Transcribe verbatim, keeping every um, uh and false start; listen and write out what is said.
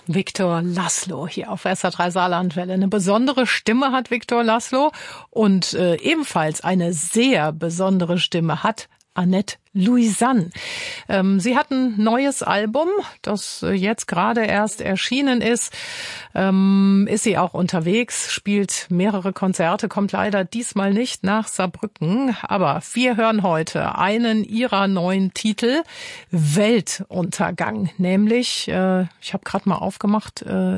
Viktor László hier auf S R drei Saarlandwelle. Eine besondere Stimme hat Viktor László und äh, ebenfalls eine sehr besondere Stimme hat Annette Louisanne. Ähm, sie hat ein neues Album, das äh, jetzt gerade erst erschienen ist. Ähm, ist sie auch unterwegs, spielt mehrere Konzerte, kommt leider diesmal nicht nach Saarbrücken. Aber wir hören heute einen ihrer neuen Titel, Weltuntergang. Nämlich, äh, ich habe gerade mal aufgemacht, äh,